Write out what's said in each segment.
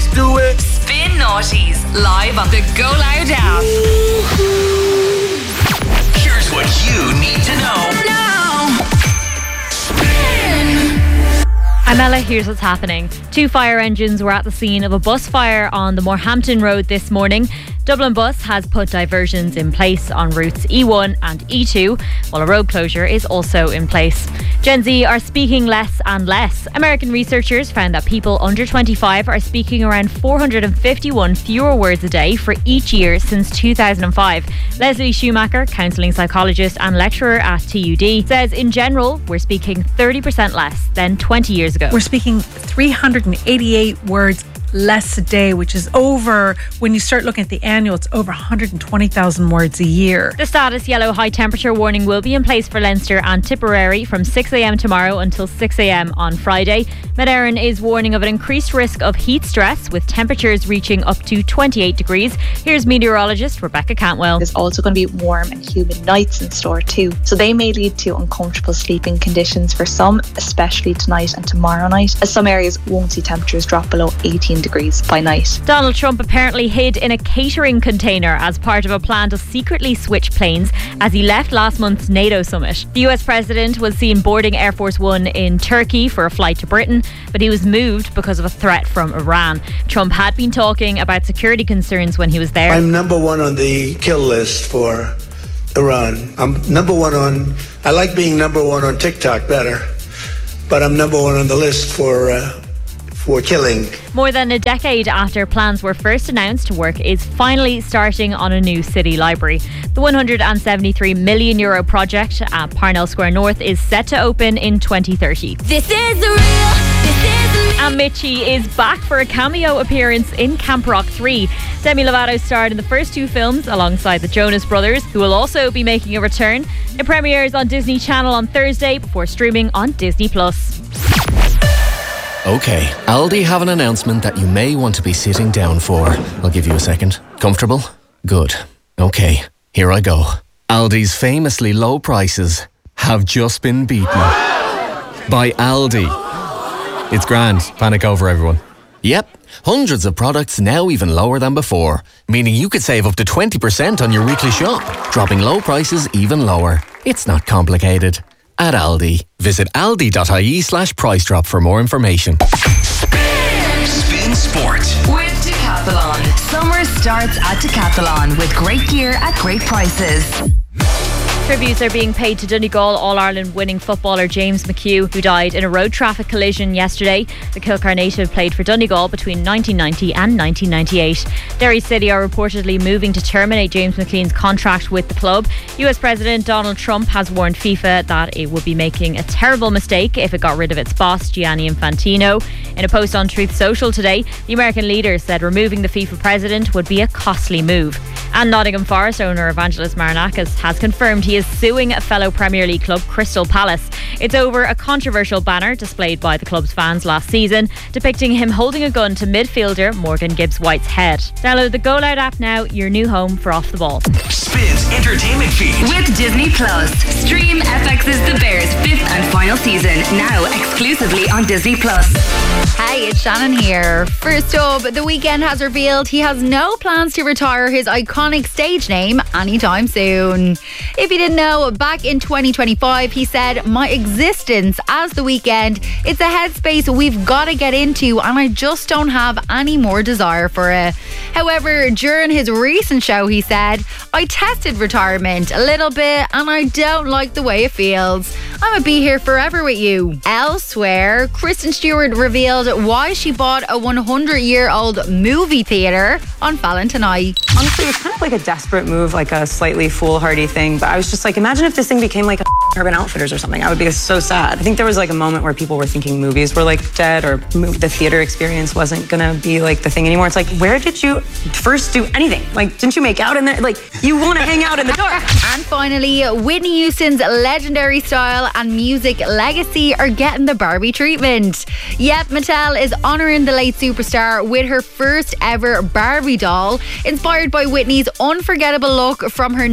Let's do it. Spin Naughties, live on the Go Loud app. Here's what you need to know now. Spin. I'm Ella, here's what's happening. 2 fire engines were at the scene of a bus fire on the Morehampton Road this morning. Dublin Bus has put diversions in place on routes E1 and E2, while a road closure is also in place. Gen Z are speaking less and less. American researchers found that people under 25 are speaking around 451 fewer words a day for each year since 2005. Leslie Schumacher, counselling psychologist and lecturer at TUD, says in general we're speaking 30% less than 20 years ago. We're speaking 388 words less a day, which is over, when you start looking at the annual, it's over 120,000 words a year. The status yellow high temperature warning will be in place for Leinster and Tipperary from 6 a.m. tomorrow until 6 a.m. on Friday. Met Éireann is warning of an increased risk of heat stress, with temperatures reaching up to 28 degrees. Here's meteorologist Rebecca Cantwell. There's also going to be warm and humid nights in store too, so they may lead to uncomfortable sleeping conditions for some, especially tonight and tomorrow night, as some areas won't see temperatures drop below 18 degrees by night. Donald Trump apparently hid in a catering container as part of a plan to secretly switch planes as he left last month's NATO summit. The US president was seen boarding Air Force One in Turkey for a flight to Britain, but he was moved because of a threat from Iran. Trump had been talking about security concerns when he was there. I'm number one on the kill list for Iran. I'm number one on, I like being number one on TikTok better, but I'm number one on the list for killing. More than a decade after plans were first announced, work is finally starting on a new city library. The €173 million project at Parnell Square North is set to open in 2030. This is the real. And Mitchie is back for a cameo appearance in Camp Rock 3. Demi Lovato starred in the first 2 films alongside the Jonas Brothers, who will also be making a return. It premieres on Disney Channel on Thursday before streaming on Disney+. Okay, Aldi have an announcement that you may want to be sitting down for. I'll give you a second. Comfortable? Good. Okay, here I go. Aldi's famously low prices have just been beaten by Aldi. It's grand. Panic over, everyone. Yep, hundreds of products now even lower than before, meaning you could save up to 20% on your weekly shop, dropping low prices even lower. It's not complicated. At Aldi. Visit aldi.ie/price drop for more information. Spin Sport With Decathlon. Summer starts at Decathlon with great gear at great prices. Tributes are being paid to Donegal All-Ireland winning footballer James McHugh, who died in a road traffic collision yesterday. The Kilcar native played for Donegal between 1990 and 1998. Derry City are reportedly moving to terminate James McLean's contract with the club. US President Donald Trump has warned FIFA that it would be making a terrible mistake if it got rid of its boss, Gianni Infantino. In a post on Truth Social today, the American leader said removing the FIFA president would be a costly move. And Nottingham Forest owner Evangelos Marinakis has confirmed he is suing a fellow Premier League club, Crystal Palace. It's over a controversial banner displayed by the club's fans last season, depicting him holding a gun to midfielder Morgan Gibbs-White's head. Download the Go Loud app now, your new home for Off the Ball. Spins entertainment feed With Disney Plus. Stream FX's The Bears' 5th and final season, now exclusively on Disney Plus. Hey, it's Shannon here. First up, The Weeknd has revealed he has no plans to retire his iconic stage name anytime soon. If you didn't know, back in 2025, he said, "My existence as The Weeknd, it's a headspace we've got to get into and I just don't have any more desire for it." However, during his recent show, he said, "I tested retirement a little bit and I don't like the way it feels. I'm gonna be here forever with you." Elsewhere, Kristen Stewart revealed why she bought a 100-year-old movie theatre on Valentine night. Honestly, it was kind of like a desperate move, like a slightly foolhardy thing. But I was just like, imagine if this thing became like a Urban Outfitters or something. I would be so sad. I think there was like a moment where people were thinking movies were like dead, or the theater experience wasn't gonna be like the thing anymore. It's like, where did you first do anything? Like, didn't you make out in there? Like, you want to hang out in the dark. And finally, Whitney Houston's legendary style and music legacy are getting the Barbie treatment. Yep, Mattel is honouring the late superstar with her first ever Barbie doll, inspired by Whitney's unforgettable look from her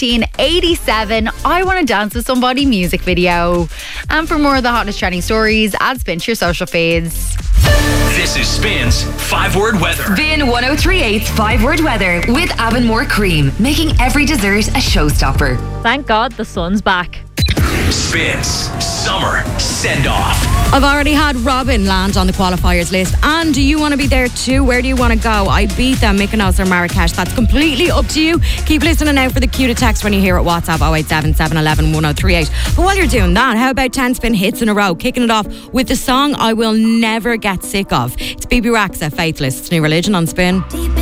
1987 I Want to Dance with Somebody music video. And for more of the hottest trending stories, add Spin to your social feeds. This is Spin's 5-word weather. Spin 1038's 5-word weather with Avonmore Cream, making every dessert a showstopper. Thank God the sun's back. Spin's summer send-off. I've already had Robin land on the qualifiers list. And do you want to be there too? Where do you want to go? Ibiza, Mykonos or Marrakesh? That's completely up to you. Keep listening out for the cue to text when you hear it. WhatsApp 087 711 1038. But while you're doing that, how about 10 spin hits in a row? Kicking it off with the song I Will Never Get Sick Of. It's BB Rexa, Faithless. It's New Religion on Spin.